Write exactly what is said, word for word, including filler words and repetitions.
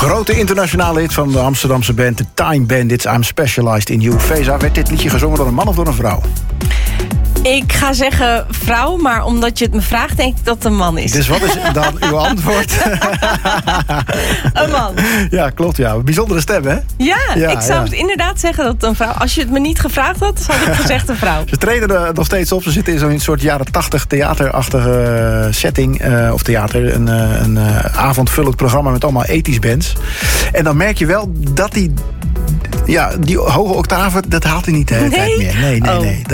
Grote internationale hit van de Amsterdamse band The Time Bandits, I'm Specialized in You. Feza, werd dit liedje gezongen door een man of door een vrouw? Ik ga zeggen vrouw, maar omdat je het me vraagt, denk ik dat het een man is. Dus wat is dan uw antwoord? Een man. Ja, klopt, ja. Bijzondere stem, hè? Ja, Ja, ik zou ja. het inderdaad zeggen dat het een vrouw... Als je het me niet gevraagd had, had ik gezegd een vrouw. Ze treden er nog steeds op. Ze zitten in zo'n soort jaren tachtig theaterachtige setting. Uh, of theater, een, uh, een uh, avondvullend programma met allemaal ethisch bands. En dan merk je wel dat die... Ja, die hoge octaven, dat haalt hij niet de hele Nee? tijd meer. Nee, nee, Oh. nee.